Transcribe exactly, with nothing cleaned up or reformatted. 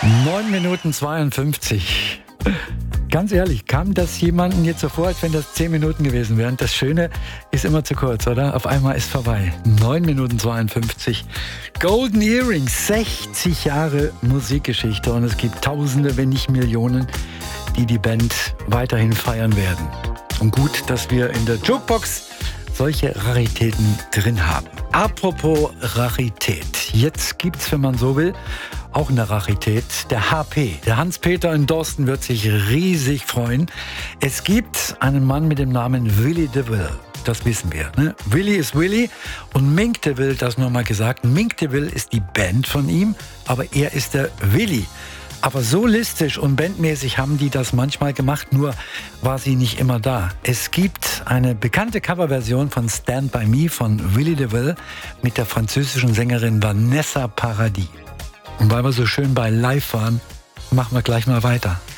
neun Minuten zweiundfünfzig. Ganz ehrlich, kam das jemandem jetzt so vor, als wenn das zehn Minuten gewesen wären? Das Schöne ist immer zu kurz, oder? Auf einmal ist vorbei. neun Minuten zweiundfünfzig. Golden Earrings, sechzig Jahre Musikgeschichte. Und es gibt Tausende, wenn nicht Millionen, die die Band weiterhin feiern werden. Und gut, dass wir in der Jukebox solche Raritäten drin haben. Apropos Rarität. Jetzt gibt's, wenn man so will, auch eine Rarität. Der H P, der Hans-Peter in Dorsten, wird sich riesig freuen. Es gibt einen Mann mit dem Namen Willy DeVille. Das wissen wir. Ne? Willy ist Willy und Mink DeVille, das nur mal gesagt. Mink DeVille ist die Band von ihm, aber er ist der Willy. Aber solistisch und bandmäßig haben die das manchmal gemacht, nur war sie nicht immer da. Es gibt eine bekannte Coverversion von Stand By Me von Willy DeVille mit der französischen Sängerin Vanessa Paradis. Und weil wir so schön bei Live waren, machen wir gleich mal weiter.